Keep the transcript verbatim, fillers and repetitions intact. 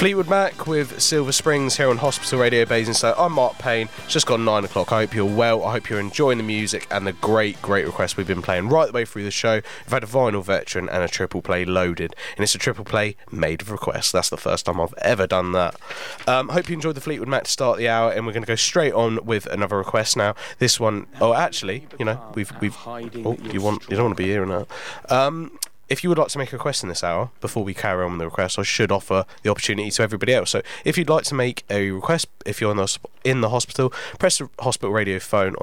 Fleetwood Mac with Silver Springs here on Hospital Radio Basingstoke. I'm Mark Payne. It's just gone nine o'clock. I hope you're well. I hope you're enjoying the music and the great, great requests we've been playing right the way through the show. We've had a vinyl veteran and a triple play loaded, and it's a triple play made of requests. That's the first time I've ever done that. Um, hope you enjoyed the Fleetwood Mac to start the hour, and we're going to go straight on with another request now. This one, oh, actually, you know, we've we've. Oh, you want you don't want to be hearing that. Um. If you would like to make a request in this hour, before we carry on with the request, I should offer the opportunity to everybody else. So if you'd like to make a request, if you're in the, in the hospital, press the hospital radio phone